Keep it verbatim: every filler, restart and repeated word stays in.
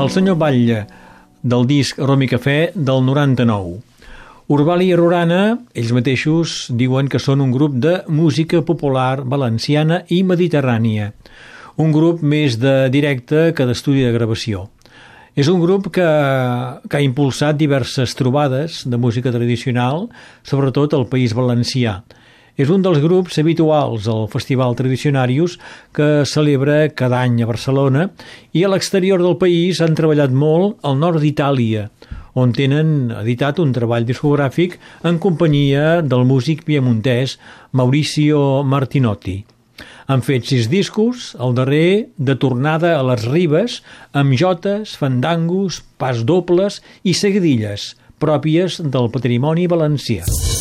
el senyor Batlle, del disc Rom i Cafè del noranta-nou. Urbali i Rorana, ells mateixos diuen que són un grup de música popular valenciana i mediterrània, un grup més de directe que d'estudi de gravació. És un grup que, que ha impulsat diverses trobades de música tradicional, sobretot al País Valencià. És un dels grups habituals al Festival Tradicionarius que celebra cada any a Barcelona, i a l'exterior del país han treballat molt al nord d'Itàlia, on tenen editat un treball discogràfic en companyia del músic piemontès Maurizio Martinotti. Han fet sis discos, el darrer de tornada a les ribes, amb jotes, fandangos, pas dobles i seguidilles, pròpies del patrimoni valencià.